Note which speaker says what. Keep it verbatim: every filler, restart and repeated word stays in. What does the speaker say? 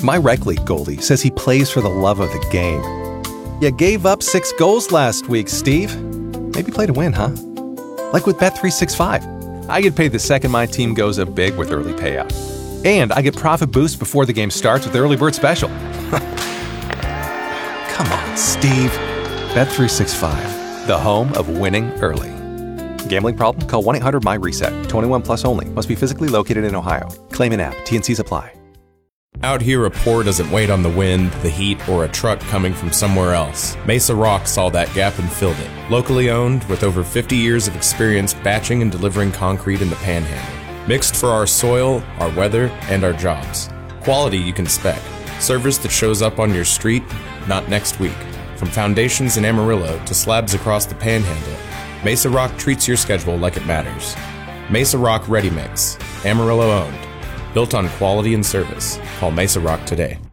Speaker 1: My rec league goalie says he plays for the love of the game. You gave up six goals last week, Steve. Maybe play to win, huh? Like with Bet three sixty-five. I get paid the second my team goes up big with early payout. And I get profit boost before the game starts with the early bird special. Come on, Steve. Bet three sixty-five, the home of winning early. Gambling problem? Call one eight hundred my reset. twenty-one plus only. Must be physically located in Ohio. Claim an app. T N Cs apply.
Speaker 2: Out here, a pour doesn't wait on the wind, the heat, or a truck coming from somewhere else. Mesa Rock saw that gap and filled it. Locally owned, with over fifty years of experience batching and delivering concrete in the Panhandle. Mixed for our soil, our weather, and our jobs. Quality you can spec. Service that shows up on your street, not next week. From foundations in Amarillo to slabs across the Panhandle, Mesa Rock treats your schedule like it matters. Mesa Rock Ready Mix, Amarillo owned. Built on quality and service. Call Mesa Rock today.